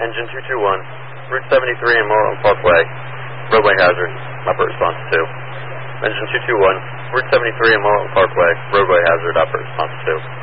Engine 221, Route 73 and Moreland Parkway, roadway hazard, upper response 2. Engine 221, Route 73 and Moreland Parkway, roadway hazard, upper response 2.